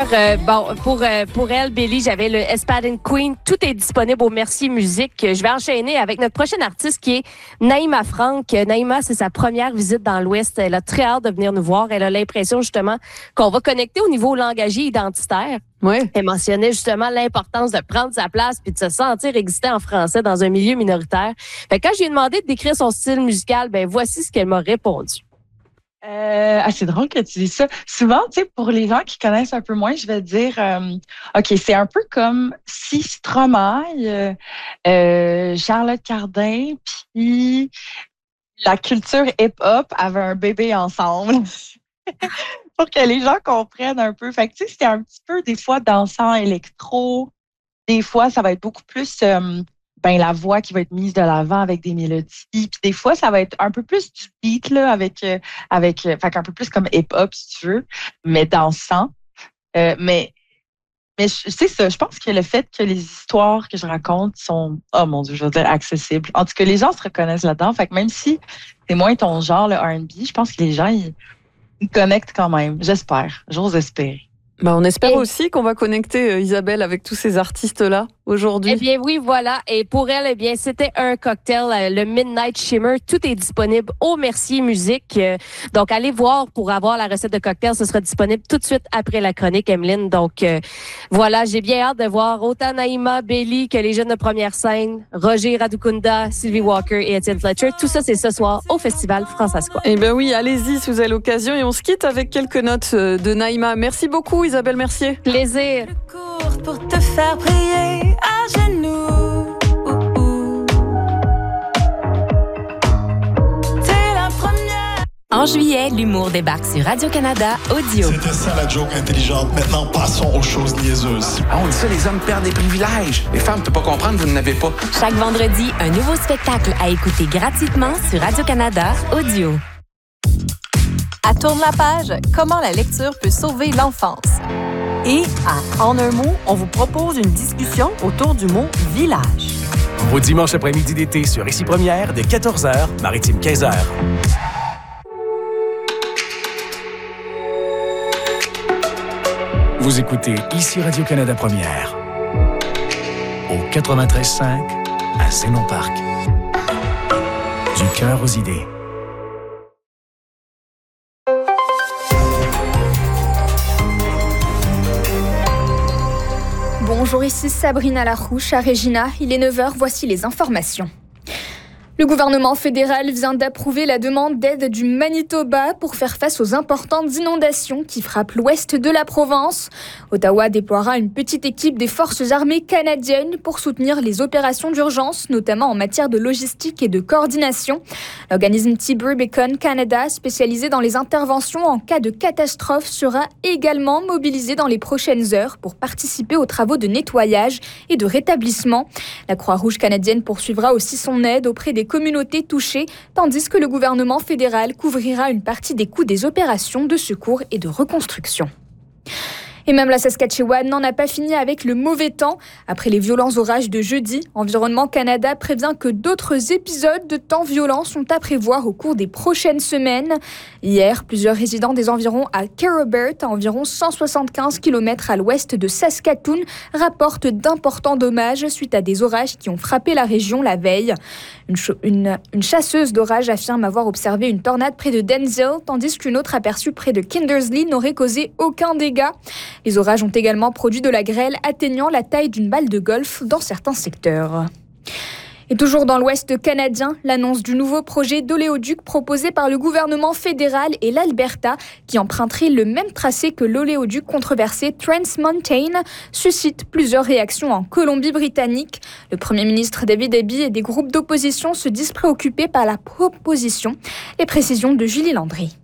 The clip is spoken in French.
D'ailleurs, pour elle, Billy, j'avais le Espadin Queen. Tout est disponible au Mercier Musique. Je vais enchaîner avec notre prochaine artiste qui est Naïma Franck. Naïma, c'est sa première visite dans l'Ouest. Elle a très hâte de venir nous voir. Elle a l'impression justement qu'on va connecter au niveau langagier identitaire. Ouais. Elle mentionnait justement l'importance de prendre sa place puis de se sentir exister en français dans un milieu minoritaire. Fait que quand je lui ai demandé de décrire son style musical, voici ce qu'elle m'a répondu. C'est drôle que tu dises ça. Souvent, tu sais, pour les gens qui connaissent un peu moins, je vais dire, OK, c'est un peu comme si Stromae, Charlotte Cardin, puis la culture hip-hop avaient un bébé ensemble. Pour que les gens comprennent un peu. Fait que, tu sais, c'était un petit peu des fois dansant électro. Des fois, ça va être beaucoup plus la voix qui va être mise de l'avant avec des mélodies. Puis des fois, ça va être un peu plus du beat, là, avec un peu plus comme hip-hop, si tu veux, mais dansant. Mais c'est ça, je pense que le fait que les histoires que je raconte sont, oh mon Dieu, je veux dire, accessibles. En tout cas, les gens se reconnaissent là-dedans. Fait que même si c'est moins ton genre, le R&B, je pense que les gens, ils connectent quand même. J'espère. J'ose espérer. On espère aussi qu'on va connecter Isabelle avec tous ces artistes-là aujourd'hui. Eh bien oui, voilà. Et pour elle, c'était un cocktail, le Midnight Shimmer. Tout est disponible au Mercier Musique. Donc, allez voir pour avoir la recette de cocktail. Ce sera disponible tout de suite après la chronique, Emeline. Donc, voilà, j'ai bien hâte de voir autant Naïma, Belly que les jeunes de première scène, Roger Radukunda, Sylvie Walker et Étienne Fletcher. Tout ça, c'est ce soir au Festival Françaisquois. Eh bien oui, allez-y si vous avez l'occasion. Et on se quitte avec quelques notes de Naïma. Merci beaucoup, Isabelle Mercier. Plaisir. Pour te faire prier à genoux. T'es la première. En juillet, l'humour débarque sur Radio-Canada Audio. C'était ça la joke intelligente. Maintenant, passons aux choses niaiseuses. On dit ça, les hommes perdent des privilèges. Les femmes, tu peux pas comprendre, vous n'en avez pas. Chaque vendredi, un nouveau spectacle à écouter gratuitement sur Radio-Canada Audio. À Tourne la page, comment la lecture peut sauver l'enfance. Et à En un mot, on vous propose une discussion autour du mot « village ». Au dimanche après-midi d'été sur Ici Première, dès 14h, Maritime 15h. Vous écoutez Ici Radio-Canada Première, au 93.5 à Zénon Parc. Du cœur aux idées. Bonjour, ici Sabrina Larouche à Regina. Il est 9h, voici les informations. Le gouvernement fédéral vient d'approuver la demande d'aide du Manitoba pour faire face aux importantes inondations qui frappent l'ouest de la province. Ottawa déploiera une petite équipe des forces armées canadiennes pour soutenir les opérations d'urgence, notamment en matière de logistique et de coordination. L'organisme T. Bacon Canada, spécialisé dans les interventions en cas de catastrophe, sera également mobilisé dans les prochaines heures pour participer aux travaux de nettoyage et de rétablissement. La Croix-Rouge canadienne poursuivra aussi son aide auprès des communautés touchées, tandis que le gouvernement fédéral couvrira une partie des coûts des opérations de secours et de reconstruction. Et même la Saskatchewan n'en a pas fini avec le mauvais temps. Après les violents orages de jeudi, Environnement Canada prévient que d'autres épisodes de temps violents sont à prévoir au cours des prochaines semaines. Hier, plusieurs résidents des environs à Kerrobert, à environ 175 km à l'ouest de Saskatoon, rapportent d'importants dommages suite à des orages qui ont frappé la région la veille. Une chasseuse d'orage affirme avoir observé une tornade près de Denzel, tandis qu'une autre aperçue près de Kindersley n'aurait causé aucun dégât. Les orages ont également produit de la grêle atteignant la taille d'une balle de golf dans certains secteurs. Et toujours dans l'Ouest canadien, l'annonce du nouveau projet d'oléoduc proposé par le gouvernement fédéral et l'Alberta, qui emprunterait le même tracé que l'oléoduc controversé Trans Mountain, suscite plusieurs réactions en Colombie-Britannique. Le Premier ministre David Eby et des groupes d'opposition se disent préoccupés par la proposition. Les précisions de Julie Landry.